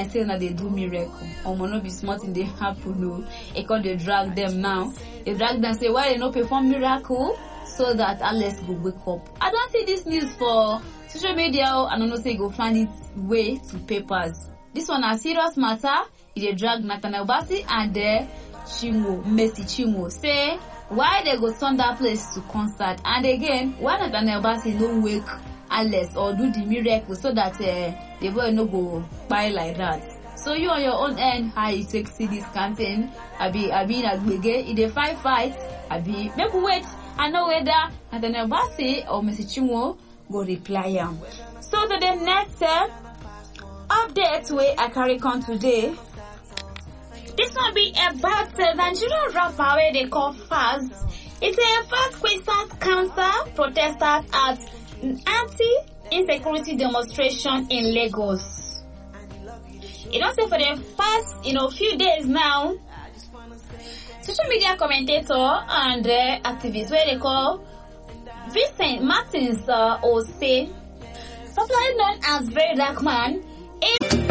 like say na they do miracle. No be smart in they happen no. Because they drag them now. They drag them say why they no perform miracle so that Alex go wake up. I don't see this news for social media and I don't say go find it way to papers. This one a serious matter. They drag Nathaniel Bassey and Mercy Chinwo say why they go turn that place to concert, and again why Nathaniel Bassey no wake Alex or do the miracle so that the boy no go buy like that. So you on your own end, how you take see this campaign? Abi na gbege, if they fight, abi maybe wait. I know whether Nathaniel Bassey or Mercy Chinwo go reply am. So to the next update way I carry on today. This one be about the Nigerian rapper where they call Faz. It's a first Queen's counter protesters at anti-insecurity demonstration in Lagos. It also for the first, few days now, social media commentator and activist where they call Vincent Martins Ose, popularly known as Very Dark Man,